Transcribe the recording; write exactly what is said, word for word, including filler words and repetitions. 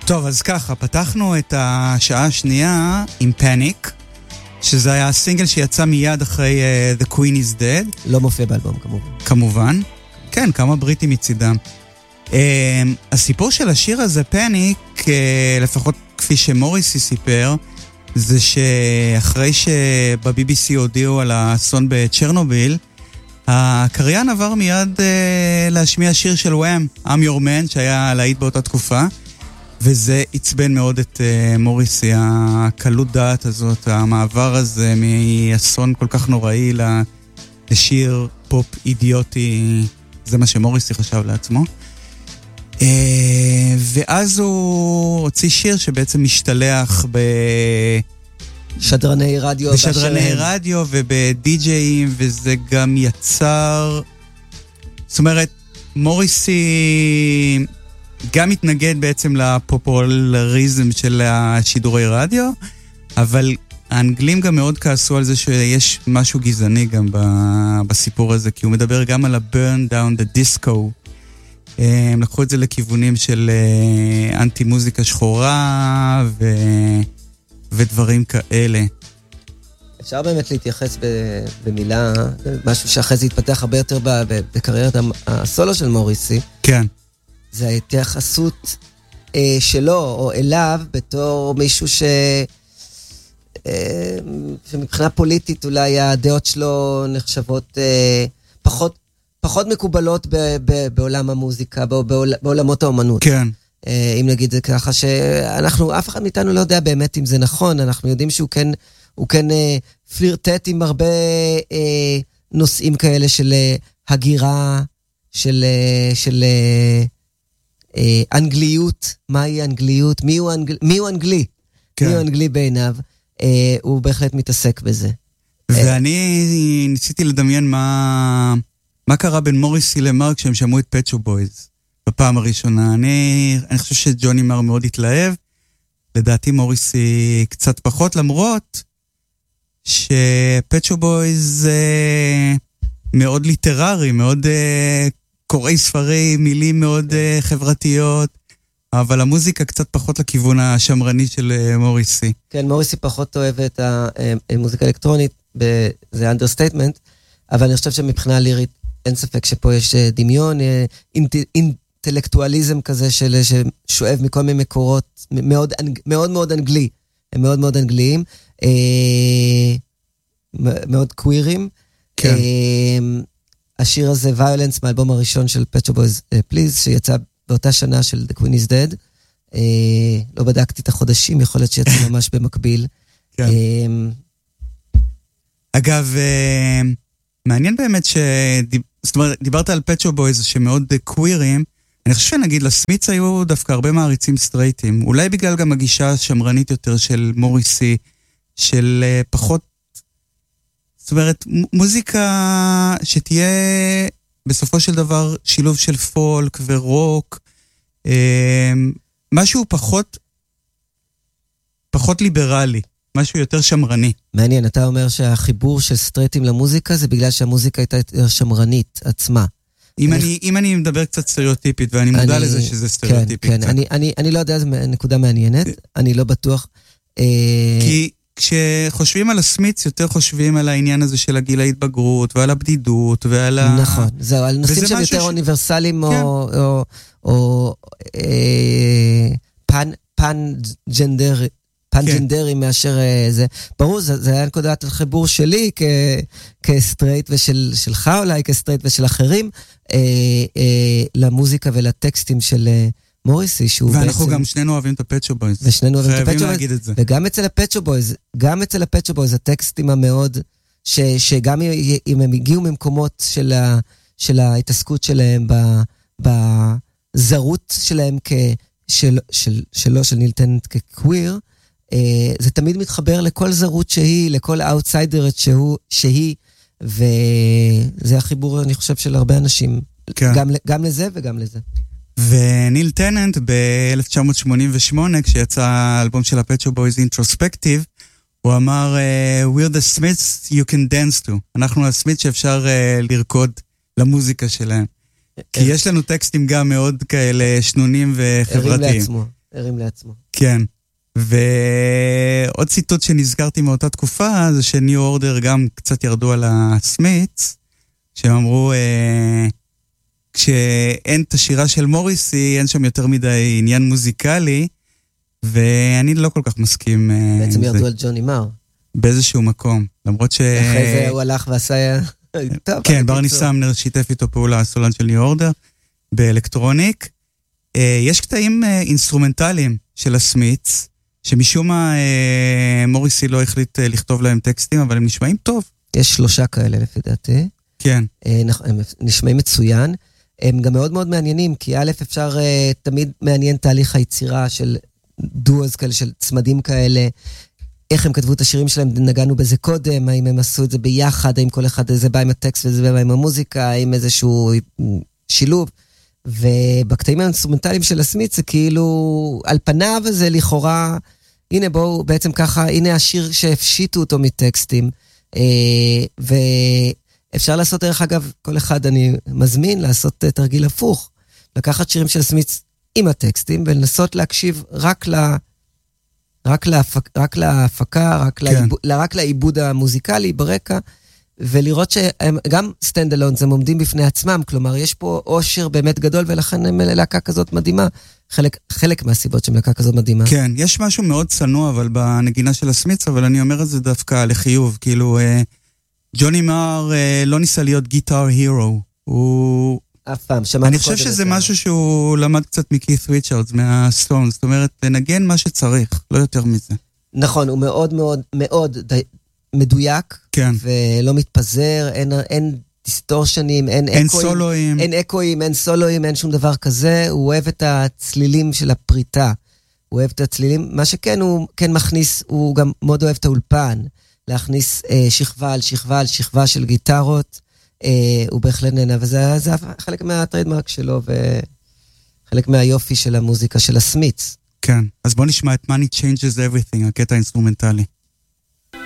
טוב, אז ככה, פתחנו את השעה השנייה עם פאניק, שזה היה הסינגל שיצא מיד אחרי uh, The Queen is Dead. לא מופיע באלבום, כמובן. כמובן. כן, כמה בריטים מצידם. Uh, הסיפור של השיר הזה, פאניק, uh, לפחות כפי שמוריסי סיפר, זה שאחרי שב-בי בי סי הודיעו על האסון בצ'רנוביל, הקריין עבר מיד uh, להשמיע שיר של וואם, I'm Your Man, שהיה להיט באותה תקופה, וזה עצבן מאוד את uh, מוריסי, הקלות דעת הזאת, המעבר הזה מאסון כל כך נוראי לשיר פופ אידיוטי, זה מה שמוריסי חשב לעצמו. Uh, ואז הוא הוציא שיר שבעצם משתלח ב... שדרני רדיו. בשדרני רדיו ובדי-ג'אים, וזה גם יצר... זאת אומרת, מוריסי גם התנגד בעצם לפופולריזם של השידורי רדיו, אבל האנגלים גם מאוד כעסו על זה שיש משהו גזעני גם בסיפור הזה, כי הוא מדבר גם על ה-burn down the disco. הם לקחו את זה לכיוונים של אנטי מוזיקה שחורה ו... ודברים כאלה. אפשר באמת להתייחס במילה, משהו שאחרי זה התפתח הרבה יותר בקריירת הסולו של מוריסי. כן. זה ההתייחסות שלו או אליו בתור מישהו ש... שמבחינה פוליטית אולי הדעות שלו נחשבות פחות, פחות מקובלות ב... ב... בעולם המוזיקה, בעול... בעולמות האומנות. כן. אם נגיד זה ככה, שאנחנו, אף אחד מאיתנו לא יודע באמת אם זה נכון, אנחנו יודעים שהוא כן, הוא כן אה, פלירטט עם הרבה אה, נושאים כאלה של אה, הגירה, של, אה, של אה, אה, אנגליות, מהי אנגליות, מי הוא, אנגל, מי הוא אנגלי, כן. מי הוא אנגלי בעיניו, אה, הוא בהחלט מתעסק בזה. ואני אה, ניסיתי לדמיין מה, מה קרה בין מוריסי למרק כשהם שמעו את פט שופ בויז. בפעם הראשונה. אני, אני חושב שג'וני מר מאוד התלהב, לדעתי מוריסי קצת פחות, למרות שפט שופ בויז זה מאוד ליטררי, מאוד uh, קוראי ספרי, מילים מאוד uh, חברתיות, אבל המוזיקה קצת פחות לכיוון השמרני של uh, מוריסי. כן, מוריסי פחות אוהב את המוזיקה האלקטרונית, זה אנדרסטייטמנט, אבל אני חושב שמבחינה לירית אין ספק שפה יש דמיון, אינט... אינטלקטואליזם כזה של, ששואב מכל מיני מקורות, מאוד, מאוד מאוד אנגלי, הם מאוד מאוד אנגליים, אה, מאוד קווירים. כן. אה, השיר הזה, Violence, מהאלבום הראשון של Pet Shop Boys, uh, Please, שיצא באותה שנה של The Queen is Dead. אה, לא בדקתי את החודשים, יכול להיות שיצא ממש במקביל. כן. אה, אגב, אה, מעניין באמת ש... זאת אומרת, דיברת על Pet Shop Boys שמאוד קווירים, אני חושב שנגיד לסמיץ היו דווקא הרבה מעריצים סטרייטים, אולי בגלל גם הגישה השמרנית יותר של מוריסי, של uh, פחות, זאת אומרת, מוזיקה שתהיה בסופו של דבר שילוב של פולק ורוק, uh, משהו פחות, פחות ליברלי, משהו יותר שמרני. מעניין, אתה אומר שהחיבור של סטרייטים למוזיקה זה בגלל שהמוזיקה הייתה יותר שמרנית עצמה. אם אני, אם אני מדבר קצת סטריאוטיפית, ואני מודע אני, לזה שזה סטריאוטיפי. כן, כן, אני, אני, אני לא יודע, זו נקודה מעניינת, אני לא בטוח. כי כשחושבים על הסמיץ, יותר חושבים על העניין הזה של הגיל ההתבגרות, ועל הבדידות, ועל ה... נכון, זהו, על נושאים שהם יותר אוניברסליים, או, או, או אה, פן, פן ג'נדר, פן ג'נדרי מאשר זה. ברור, זה, זה היה נקודת החיבור שלי כ, כסטרייט, ושלך אולי כסטרייט ושל אחרים, אה, אה, למוזיקה ולטקסטים של מוריסי, שהוא ואנחנו בעצם... גם שנינו אוהבים את הפט שופ בויז. ושנינו אוהבים את הפט שופ בויז. וגם אצל הפט שופ בויז, גם אצל הפט שופ בויז, הטקסטים המאוד, ש, שגם אם הם הגיעו ממקומות של, ה, של ההתעסקות שלהם, בזרות שלהם כ, של, של, שלו, של ניל טננט כקוויר, זה תמיד מתחבר לכל זרות שהיא, לכל אאוטסיידרת שהוא, שהיא, וזה החיבור, אני חושב, של הרבה אנשים. כן. גם, גם לזה וגם לזה. וניל טננט ב-אלף תשע מאות שמונים ושמונה, כשיצא האלבום של הפט שופ בויז אינטרוספקטיב, הוא אמר, we're the Smiths you can dance to. אנחנו הסמית' שאפשר uh, לרקוד למוזיקה שלהם. כי יש לנו טקסטים גם מאוד כאלה שנונים וחברתיים. ערים לעצמו. הרים לעצמו. כן. ועוד ציטוט שנזכרתי מאותה תקופה, זה שניו אורדר גם קצת ירדו על הסמיץ, שהם אמרו, אה, כשאין את השירה של מוריסי, אין שם יותר מדי עניין מוזיקלי, ואני לא כל כך מסכים. בעצם ירדו על ג'וני מר. באיזשהו מקום, למרות ש... אחרי זה הוא הלך ועשה... כן, ברני סמנר שיתף איתו פעולה, הסולן של ניו אורדר, באלקטרוניק. יש קטעים אינסטרומנטליים של הסמיץ, שמשום מה מוריסי לא החליט לכתוב להם טקסטים, אבל הם נשמעים טוב. יש שלושה כאלה לפי דעתי. כן. הם נשמעים מצוין. הם גם מאוד מאוד מעניינים, כי א' אפשר תמיד מעניין תהליך היצירה של דואוז כאלה, של צמדים כאלה, איך הם כתבו את השירים שלהם, נגענו בזה קודם, האם הם עשו את זה ביחד, האם כל אחד זה בא עם הטקסט וזה בא עם המוזיקה, האם איזשהו שילוב. ובקטעים האינסטרומנטליים של הסמיץ זה כאילו, על פניו זה לכאורה, הנה בואו בעצם ככה, הנה השיר שהפשיטו אותו מטקסטים, ואפשר לעשות דרך אגב, כל אחד אני מזמין לעשות תרגיל הפוך, לקחת שירים של הסמיץ עם הטקסטים, ולנסות להקשיב רק ל... רק להפק, רק להפקה, רק, כן. לעיב, רק לעיבוד המוזיקלי ברקע, ולראות שהם גם סטנד אלונס, הם עומדים בפני עצמם, כלומר, יש פה אושר באמת גדול, ולכן הם להקה כזאת מדהימה, חלק, חלק מהסיבות שהם להקה כזאת מדהימה. כן, יש משהו מאוד צנוע, אבל בנגינה של הסמיץ, אבל אני אומר את זה דווקא לחיוב, כאילו, אה, ג'וני מר אה, לא ניסה להיות גיטר הירו, הוא... אף פעם, אני חושב שזה משהו שהוא למד קצת מקית' ריצ'רדס, מהסטונס, זאת אומרת, לנגן מה שצריך, לא יותר מזה. נכון, הוא מאוד מאוד מאוד די, מדויק, כן. ולא מתפזר, אין, אין דיסטורשנים, אין, אין אקואים, סולואים. אין אקואים, אין סולואים, אין שום דבר כזה, הוא אוהב את הצלילים של הפריטה, הוא אוהב את הצלילים, מה שכן הוא כן מכניס, הוא גם מאוד אוהב את האולפן, להכניס אה, שכבה על שכבה על שכבה של גיטרות, אה, הוא בהחלט נהנה, וזה זה חלק מהטריידמרק שלו, וחלק מהיופי של המוזיקה של הסמיץ. כן, אז בוא נשמע את Money Changes Everything, הקטע האינסטרומנטלי.